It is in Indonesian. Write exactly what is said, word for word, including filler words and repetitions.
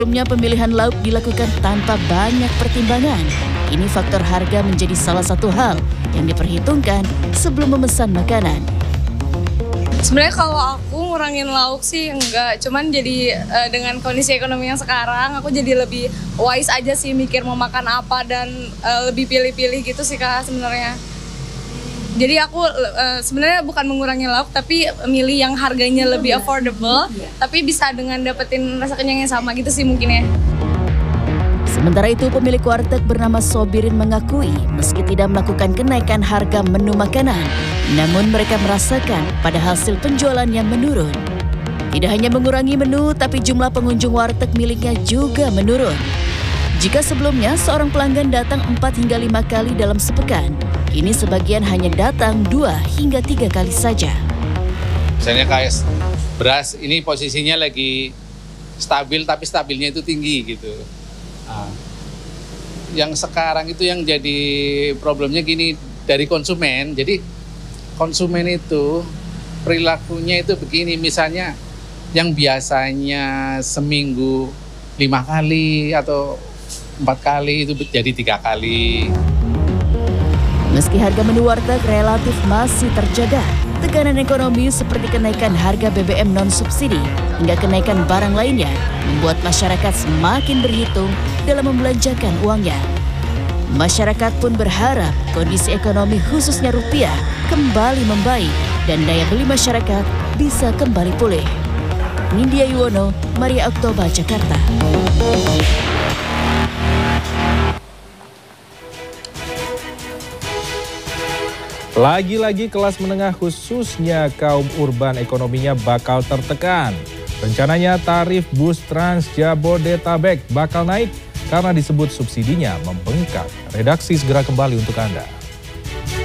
Sebelumnya pemilihan lauk dilakukan tanpa banyak pertimbangan. Ini faktor harga menjadi salah satu hal yang diperhitungkan sebelum memesan makanan. Sebenarnya kalau aku ngurangin lauk sih enggak, cuman jadi uh, dengan kondisi ekonomi yang sekarang aku jadi lebih wise aja sih mikir mau makan apa dan uh, lebih pilih-pilih gitu sih Kak sebenarnya. Jadi aku uh, sebenarnya bukan mengurangi lauk tapi milih yang harganya lebih affordable, tapi bisa dengan dapetin rasa kenyang yang sama gitu sih mungkin ya. Sementara itu pemilik warteg bernama Sobirin mengakui meski tidak melakukan kenaikan harga menu makanan, namun mereka merasakan pada hasil penjualan yang menurun. Tidak hanya mengurangi menu, tapi jumlah pengunjung warteg miliknya juga menurun. Jika sebelumnya seorang pelanggan datang empat hingga lima kali dalam sepekan, kini sebagian hanya datang dua hingga tiga kali saja. Misalnya kayak beras, ini posisinya lagi stabil tapi stabilnya itu tinggi gitu. Nah, yang sekarang itu yang jadi problemnya gini dari konsumen. Jadi konsumen itu perilakunya itu begini, misalnya yang biasanya seminggu lima kali atau empat kali itu jadi tiga kali. Meski harga menu warteg relatif masih terjaga, tekanan ekonomi seperti kenaikan harga B B M non-subsidi hingga kenaikan barang lainnya membuat masyarakat semakin berhitung dalam membelanjakan uangnya. Masyarakat pun berharap kondisi ekonomi khususnya rupiah kembali membaik dan daya beli masyarakat bisa kembali pulih. Nindya Yuwono, Maria Oktober, Jakarta. Lagi-lagi kelas menengah khususnya kaum urban ekonominya bakal tertekan. Rencananya tarif bus Trans Jabodetabek bakal naik karena disebut subsidinya membengkak. Redaksi segera kembali untuk Anda.